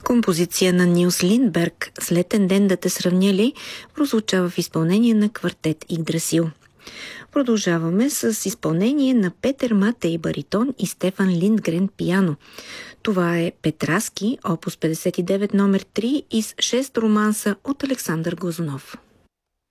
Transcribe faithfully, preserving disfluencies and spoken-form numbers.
Композиция на Нилс Линдберг "Слетен ден да те сравня ли" прозвучава в изпълнение на квартет Игдрасил. Продължаваме с изпълнение на Петър Матей баритон и Стефан Линдгрен пиано. Това е Петраски, опус петдесет и девет номер три из шест романса от Александър Глазунов.